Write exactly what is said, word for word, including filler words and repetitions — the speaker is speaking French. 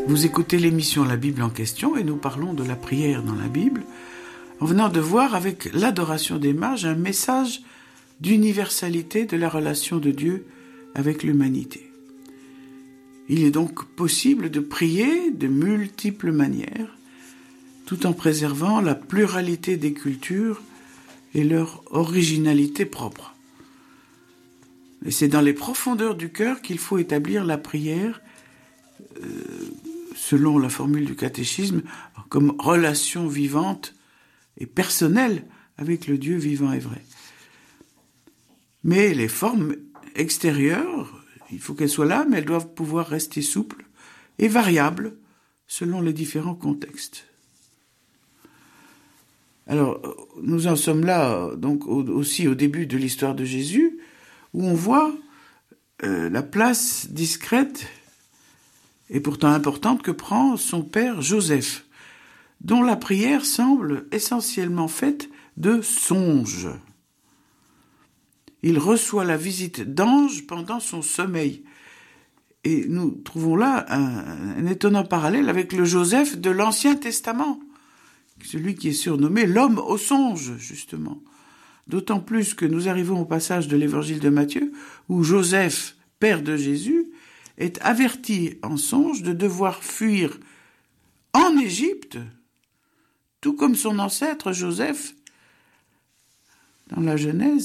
Vous écoutez l'émission La Bible en question et nous parlons de la prière dans la Bible en venant de voir avec l'adoration des mages un message d'universalité de la relation de Dieu avec l'humanité. Il est donc possible de prier de multiples manières tout en préservant la pluralité des cultures et leur originalité propre. Et c'est dans les profondeurs du cœur qu'il faut établir la prière euh, selon la formule du catéchisme, comme relation vivante et personnelle avec le Dieu vivant et vrai. Mais les formes extérieures, il faut qu'elles soient là, mais elles doivent pouvoir rester souples et variables selon les différents contextes. Alors, nous en sommes là donc aussi au début de l'histoire de Jésus, où on voit euh, la place discrète et pourtant importante que prend son père Joseph, dont la prière semble essentiellement faite de songes. Il reçoit la visite d'anges pendant son sommeil. Et nous trouvons là un, un étonnant parallèle avec le Joseph de l'Ancien Testament, celui qui est surnommé l'homme au songe, justement. D'autant plus que nous arrivons au passage de l'évangile de Matthieu, où Joseph, père de Jésus, est averti en songe de devoir fuir en Égypte, tout comme son ancêtre Joseph, dans la Genèse,